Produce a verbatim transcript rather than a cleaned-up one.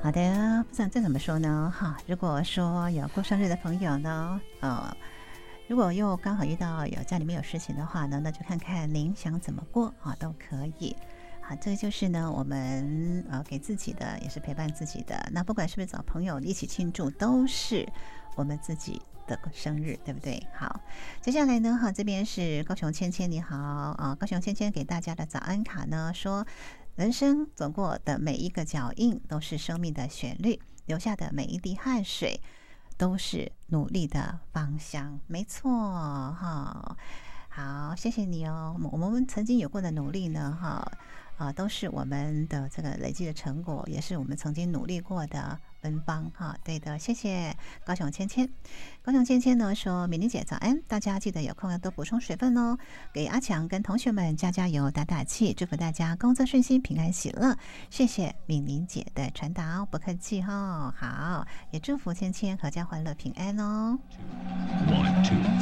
好的，不知道这怎么说呢？哈，如果说有过生日的朋友呢，呃，如果又刚好遇到有家里面有事情的话呢，那就看看您想怎么过啊，都可以。好，这个就是呢，我们呃给自己的，也是陪伴自己的。那不管是不是找朋友一起庆祝，都是我们自己的生日，对不对？好，接下来呢，哈，这边是高雄芊芊，你好啊，高雄芊芊给大家的早安卡呢，说人生走过的每一个脚印都是生命的旋律，留下的每一滴汗水都是努力的方向。没错，哈。好，谢谢你哦。我们曾经有过的努力呢，哈，啊，都是我们的这个累积的成果，也是我们曾经努力过的芬芳，哈。对的，谢谢高雄芊芊。高雄芊芊呢说：“敏玲姐早安，大家记得有空要多补充水分哦。给阿强跟同学们加加油、打打气，祝福大家工作顺心、平安喜乐。谢谢敏玲姐的传达哦，不客气哈、哦。好，也祝福芊芊阖家欢乐平安哦。” One, two.